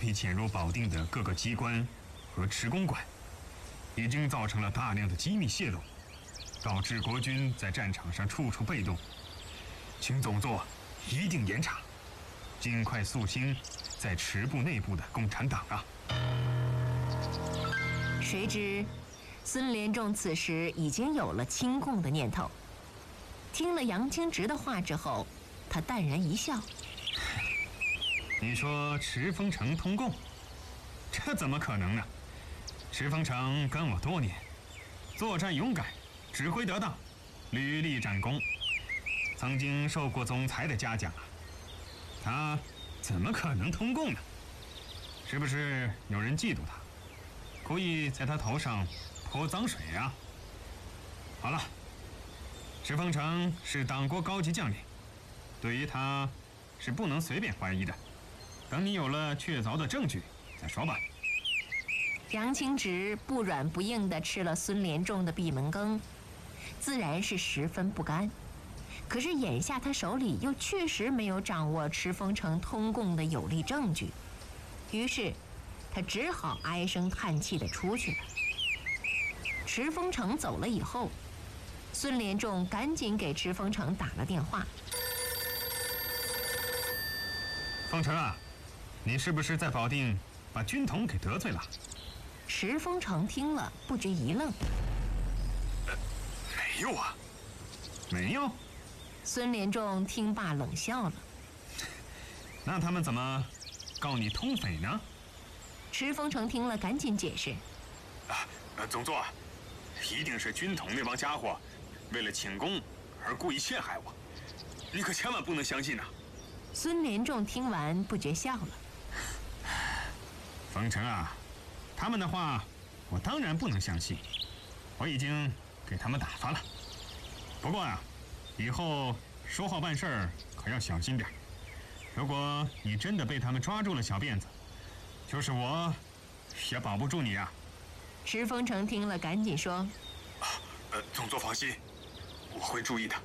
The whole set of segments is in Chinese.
体潜入保定的各个机关和池公馆，已经造成了大量的机密泄露，导致国军在战场上处处被动。请总座一定严查，尽快肃清在池部内部的共产党啊！ 谁知孙连仲此时已经有了亲共的念头。听了杨清直的话之后，他淡然一笑：“ 你说池峰城通共，这怎么可能呢？池峰城跟我多年，作战勇敢，指挥得当，屡立战功，曾经受过总裁的嘉奖啊，他怎么可能通共呢？是不是有人嫉妒他，故意在他头上泼脏水啊？好了，池峰城是党国高级将领，对于他是不能随便怀疑的。等你有了确凿的证据再说吧。” 杨清直不软不硬地吃了孙连仲的闭门羹，自然是十分不甘。可是眼下他手里又确实没有掌握池峰城通共的有力证据，于是他只好唉声叹气地出去了。池峰城走了以后，孙连仲赶紧给池峰城打了电话：“ 峰城啊，你是不是在保定把军统给得罪了？” 池峰城听了不觉一愣：“ 没有啊，没有。” 孙连仲听罢冷笑了：“ 那他们怎么告你通匪呢？” 池峰城听了赶紧解释：“ 总座，一定是军统那帮家伙为了请功而故意陷害我，你可千万不能相信呐！” 孙连仲听完不觉笑了：“ 峰城啊，他们的话我当然不能相信，我已经给他们打发了。不过啊，以后说话办事可要小心点。如果你真的被他们抓住了小辫子，就是我也保不住你啊！” 池峰城听了赶紧说：“ 总座放心，我会注意的。”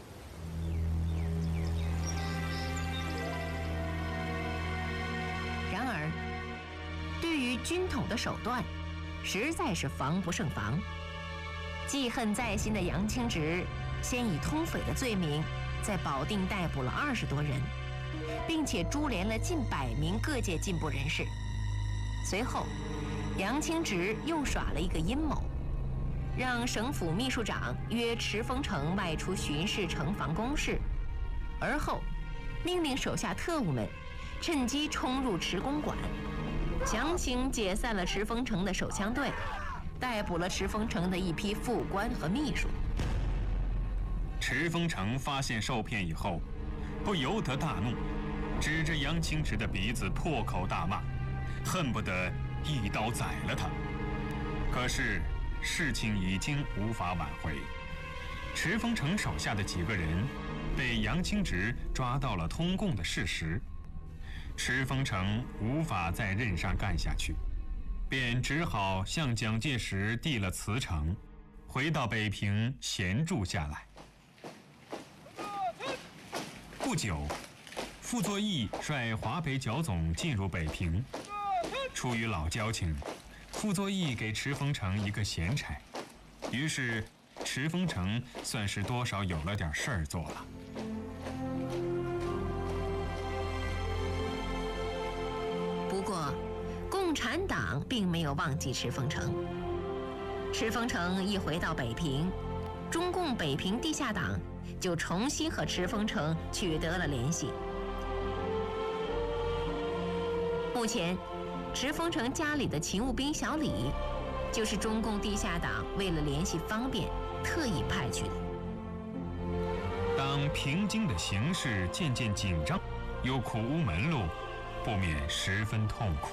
然而，对于军统的手段，实在是防不胜防。记恨在心的杨清直先以通匪的罪名，在保定逮捕了20多人，并且株连了近100名各界进步人士。随后，杨清直又耍了一个阴谋，让省府秘书长约池峰城外出巡视城防工事，而后命令手下特务们趁机冲入池公馆，强行解散了池峰城的手枪队，逮捕了池峰城的一批副官和秘书。 池峰城发现受骗以后，不由得大怒，指着杨清直的鼻子破口大骂，恨不得一刀宰了他。可是事情已经无法挽回，池峰城手下的几个人被杨清直抓到了通共的事实，池峰城无法在任上干下去，便只好向蒋介石递了辞呈，回到北平闲住下来。不久，傅作义率华北剿总进入北平，出于老交情，傅作义给池峰城一个闲差，于是池峰城算是多少有了点事儿做了。 不过，共产党并没有忘记池峰城。池峰城一回到北平，中共北平地下党就重新和池峰城取得了联系。目前，池峰城家里的勤务兵小李，就是中共地下党为了联系方便特意派去的。 当平津的形势渐渐紧张，又苦无门路，不免十分痛苦。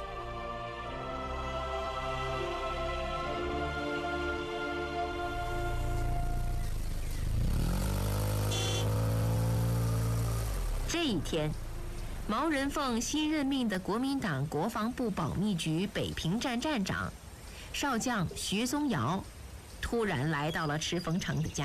这一天，毛人凤新任命的国民党国防部保密局北平站站长少将徐宗尧突然来到了池峰城的家。